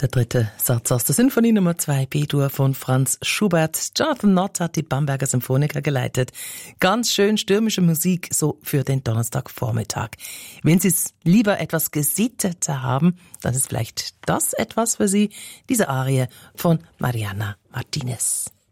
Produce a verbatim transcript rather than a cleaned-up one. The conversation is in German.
Der dritte Satz aus der Sinfonie Nummer zwei B-Dur von Franz Schubert. Jonathan Nott hat die Bamberger Symphoniker geleitet. Ganz schön stürmische Musik, so für den Donnerstagvormittag. Wenn Sie es lieber etwas gesitteter haben, dann ist vielleicht das etwas für Sie, diese Arie von Mariana Martinez.